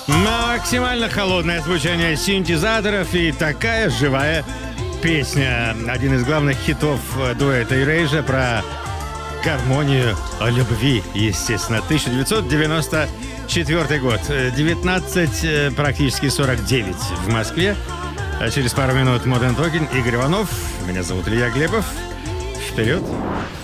Максимально холодное звучание синтезаторов и такая живая песня. Один из главных хитов дуэта Erasure про гармонию о любви, естественно. 1994 год. 19, практически 49 в Москве. А через пару минут Modern Talking. Игорь Иванов. Меня зовут Илья Глебов. Вперед!